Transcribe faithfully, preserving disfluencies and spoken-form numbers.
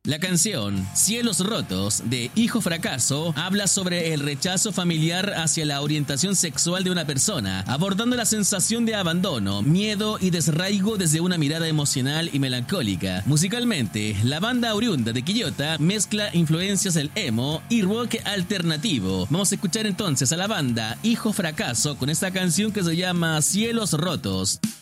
La canción Cielos Rotos de Hijo Fracaso habla sobre el rechazo familiar hacia la orientación sexual de una persona, abordando la sensación de abandono, miedo y desarraigo desde una mirada emocional y melancólica. Musicalmente, la banda oriunda de Quillota mezcla influencias del emo y rock alternativo. Vamos a escuchar entonces a la banda Hijo Fracaso con esta canción que se llama Cielos Rotos.